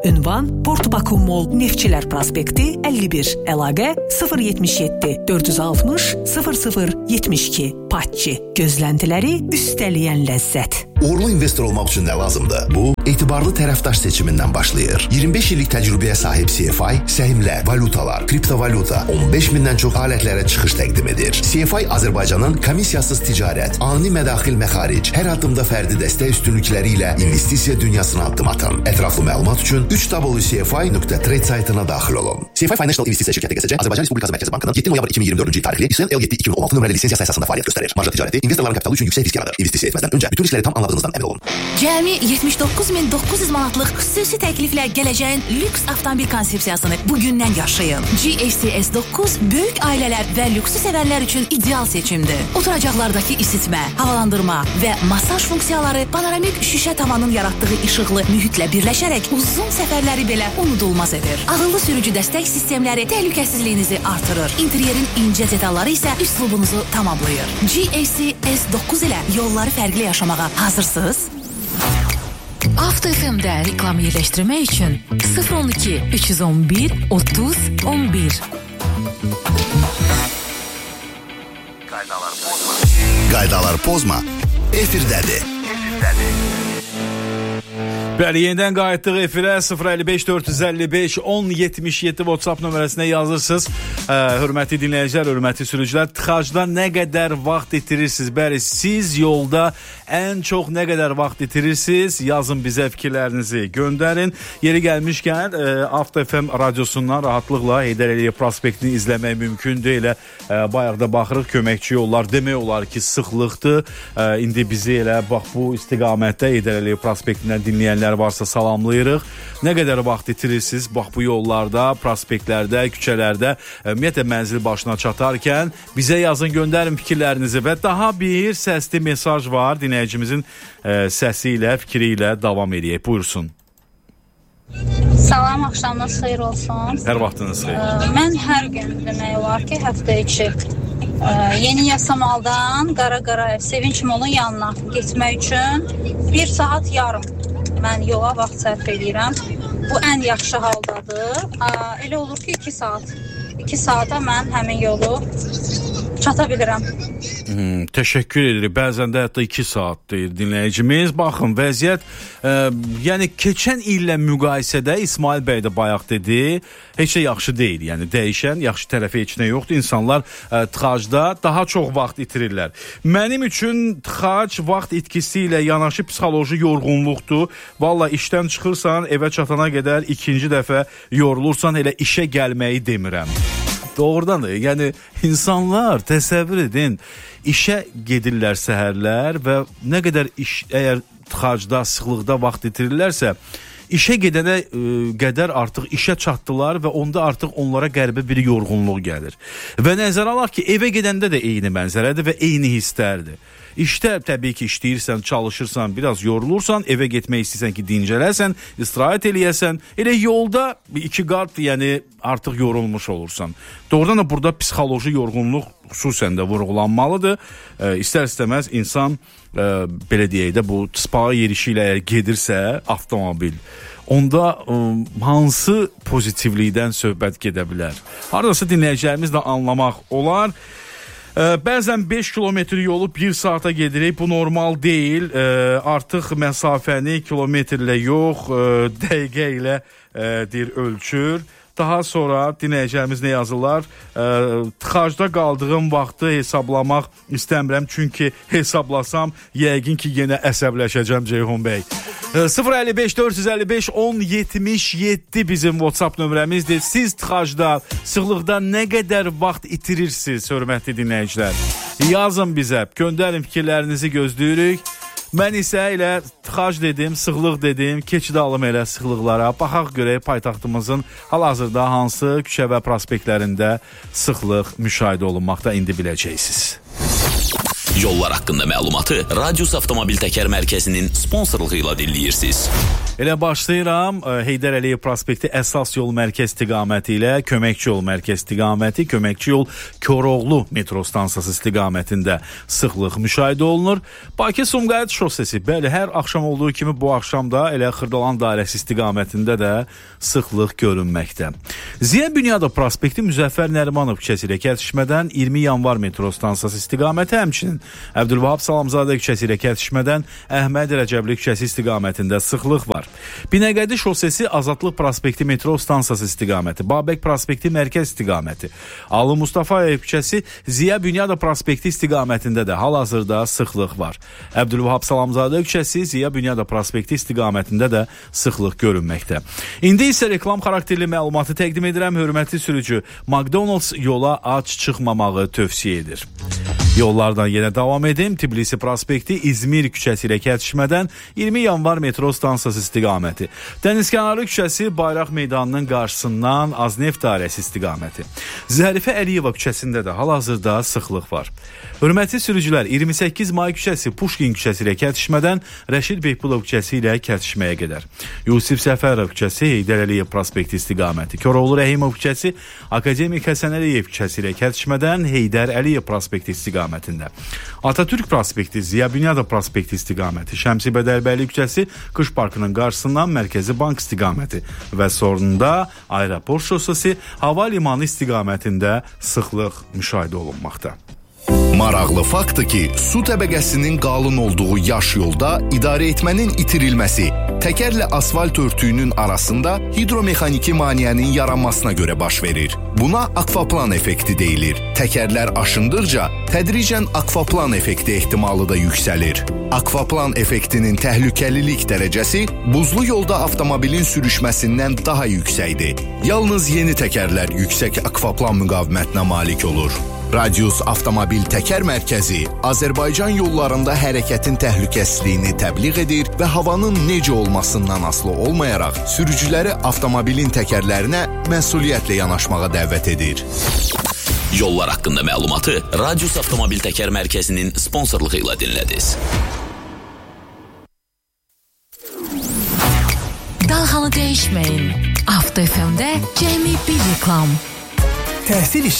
Ünvan Port Bakum Mall Neftçilər Prospekti 51. Əlaqə 077 460 0072. Patçı. Gözləntiləri üstələyən ləzzət. Uğurlu investor olmaq üçün nə lazımdır? Bu, etibarlı tərəfdaş seçimindən başlayır. 25 illik təcrübəyə sahib CFI, səhmlər, valutalar, kriptovalyuta, 15 mindən çox alətlərə çıxış təqdim edir. CFI Azərbaycanın komissiyasız ticarət, ani mədaxil məxaric, hər addımda fərdi dəstək üstünlükləri ilə investisiya dünyasına addım atın. Ətraflı məlumat üçün www.cfi.trade saytına daxil olun. CFI Financial İnvestisiya şirkəti QSC, Azərbaycan Respublikası Mərkəzi Bankının 7 noyabr 2024-cü tarixli İSN L7 2016 nömrəli lisensiyası əsasında fəaliyyət göstərir. Marja ticarəti investorların kapitalı üçün yüksək risk yaradır. İnvestisiya etməzdən öncə bütün riskləri tam anladığınızdan əmin olun. Cəmi 79.900 manatlıq xüsusi təkliflə gələcəyin lüks avtomobil konsepsiyasını bugündən yaşayın. GLC S9 böyük ailələr və lüksü sevərlər üçün ideal seçimdir. Oturacaqlardakı isitmə, havalandırma və masaj funksiyaları panoramik şüşə tavanın yaratdığı işıqlı mühitlə birləşərək uzun səfərləri belə unudulmaz edir. Ağıllı sürücü dəstək sistemləri təhlükəsizliyinizi artırır. İnteryerin incə detalları isə üslubunuzu tamamlayır. GLC S9 ilə yolları fərqli yaşamağa hazırsınız? Avto FM-də reklam yerləşdirmək üçün 012 311 30 11. Qaydalar pozma. Efirdədir. Bəli, yenidən qayıtdıq efirə 055 455 1077 WhatsApp nömrəsinə yazırsınız. Hörmətli dinləyicilər, hörmətli sürücülər, tıxacda nə qədər vaxt itirirsiniz? Bəli, siz yolda ən çox nə qədər vaxt itirirsiniz? Yazın bizə fikirlərinizi göndərin. Yeri gəlmişkən Avto FM radiosundan rahatlıqla Heydər Əliyev prospektini izləmək mümkündür. Elə bayaqda baxırıq, köməkçi yollar demək olar ki, sıxlıqdır. İndi bizi elə bax bu istiqamətdə Heydər Əliyev prospektindən dinləyənlər varsa salamlayırıq. Nə qədər vaxt itirirsiniz bax bu yollarda, prospektlərdə, küçələrdə, ümumiyyətlə mənzil başına çatarkən bizə yazın, göndərin fikirlərinizi və daha bir səsli mesaj var. Dinləyicimizin səsi ilə, fikri ilə davam edək. Buyursun. Salam, axşamınız xeyir olsun. Hər vaxtınız xeyir. Mən hər gün demək olar ki, həftə içi Yeni Yasamaldan Qara Sevinç Molun yanına getmək üçün 1 saat yarım mən yola vaxt sərf edirəm. Bu ən yaxşı haldadır. Elə olur ki 2 saat. 2 saata mən həmin yolu çata bilirəm. Təşəkkür edirik. Bəzən də hətta 2 saat deyir dinləyicimiz. Baxın, vəziyyət yəni keçən illə müqayisədə İsmail bəy də bayaq dedi, heç də yaxşı deyil. Yəni dəyişən, yaxşı tərəfi heç nə yoxdur. İnsanlar tıxacda daha çox vaxt itirirlər. Mənim üçün tıxac vaxt itkisi ilə yanaşı psixoloji yorğunluqdur. Valla işdən çıxırsan, evə çatana qədər ikinci dəfə yorulursan, elə işə gəlməyi demirəm. Doğrudan da, yəni insanlar təsəvvür edin, işə gedirlər səhərlər və nə qədər iş, əgər tıxacda, sıxlıqda vaxt itirirlərsə, işə gedənə qədər artıq işə çatdılar və onda artıq onlara qəribə bir yorğunluq gəlir. Və nəzərə alaq ki, evə gedəndə də eyni mənzərədir və eyni hisslərdir. İşdə təbii ki, işləyirsən, çalışırsan, biraz yorulursan, evə getmək istəyirsən ki, dincələsən, istirahət eləyəsən, elə yolda 2 qat, yəni artıq yorulmuş olursan. Doğrudan da burada psixoloji yorğunluq xüsusən də vurğulanmalıdır. İstər-istəməz insan, belə deyək də, bu spa yerişi ilə gedirsə, avtomobil, onda hansı pozitivlikdən söhbət gedə bilər? Haradasa dinləyicilərimiz də anlamaq olar. Bəzən 5 kilometr yolu 1 saata gedirik. Bu normal deyil. Artıq məsafəni kilometrlə yox, dəqiqə ilə deyir ölçür. Daha sonra dinləyicilərimiz nə yazırlar? Tıxacda qaldığım vaxtı hesablamaq istəmirəm, çünki hesablasam yəqin ki yenə əsəbləşəcəm Ceyhun bəy. 055 455 1077 bizim WhatsApp nömrəmizdir. Siz tıxacda, sıxlıqda nə qədər vaxt itirirsiniz, hörmətli dinləyicilər? Yazın bizə, göndərin fikirlərinizi, gözləyirik. Mən isə elə tıxac dedim, sıxlıq dedim, keçid alım elə sıxlıqlara. Baxaq görək paytaxtımızın hal-hazırda hansı küçə və prospektlərində sıxlıq müşahidə olunmaqda, indi biləcəksiniz. Yollar haqqında məlumatı Radius Avtomobil Təkər Mərkəzinin sponsorluğu ilə dinləyirsiniz. Elə başlayıram. Heydər Əliyev prospekti əsas yol mərkəz istiqaməti ilə köməkçi yol mərkəz istiqaməti, köməkçi yol Koroğlu metro stansiyası istiqamətində sıxlıq müşahidə olunur. Bakı-Sumqayıt şossesi, bəli, hər axşam olduğu kimi bu axşam da elə Xırdalan dairəsi istiqamətində də sıxlıq görünməkdə. Ziya Bünyadov prospekti Müzəffər Nərimanov küçəsi ilə kəsişmədən 20 yanvar metro stansiyası istiqaməti, həmçinin Əbdülvahab Salamzadə küçəsi ilə kəsişmədən Əhməd Rəcəbli küçəsi istiqamətində sıxlıq var. Binəqədi şossesi Azadlıq prospekti metro stansiyası istiqaməti, Babək prospekti mərkəz istiqaməti, Ali Mustafayev küçəsi Ziya Bünyadov prospekti istiqamətində də hal-hazırda sıxlıq var. Əbdülvahab Salamzadə küçəsi Ziya Bünyadov prospekti istiqamətində də sıxlıq görünməkdə. İndi isə reklam xarakterli məlumatı təqdim edirəm. Hörmətli sürücü, McDonald's yola ac çıxmamağı tövsiyə edir. Yollardan yenə davam edim. Tbilisi prospekti İzmir küçəsi ilə kəsişmədən 20 yanvar metro stansiyası istiqaməti. Dənizkənarı küçəsi Bayraq meydanının qarşısından Azneft dairəsi istiqaməti. Zərifə Əliyeva küçəsində də hal-hazırda sıxlıq var. Hörmətli sürücülər, 28 may küçəsi Puşkin küçəsi ilə kəsişmədən Rəşid Beypulov küçəsi ilə kəsişməyə qədər. Yusif Səfərov küçəsi Heydər Əliyev prospekti istiqaməti. Koroğlu Rəhimov küçəsi Akademik Həsən Əliyev küçəsi ilə kəsişmədən Heydər Əliyev prospekti istiqamətində. Atatürk prospekti Ziya Bünyadov prospekti istiqaməti. Şəmsi Bədəlbəyli küçəsi Qış parkının qarşısından Mərkəzi Bank istiqaməti və sonunda Aeroport şossesi hava limanı istiqamətində sıxlıq müşahidə olunmaqda. Maraqlı faktdır ki, su təbəqəsinin qalın olduğu yaş yolda idarəetmənin itirilməsi təkərlə asfalt örtüyünün arasında hidromexaniki maneənin yaranmasına görə baş verir. Buna akvaplan effekti deyilir. Təkərlər aşındıqca tədricən akvaplan effekti ehtimalı da yüksəlir. Akvaplan effektinin təhlükəlilik dərəcəsi buzlu yolda avtomobilin sürüşməsindən daha yüksəkdir. Yalnız yeni təkərlər yüksək akvaplan müqavimətinə malik olur. Radius Avtomobil Təkər Mərkəzi Azərbaycan yollarında hərəkətin təhlükəsizliyini təbliğ edir və havanın necə olmasından asılı olmayaraq sürücüləri avtomobilin təkərlərinə məsuliyyətlə yanaşmağa dəvət edir. Yollar haqqında məlumatı Radius Avtomobil Təkər Mərkəzinin sponsorluğu ilə dinlədiniz. Dalğanı dəyişməyin. Avto FM'də cəmi bir reklam. Təhsil işi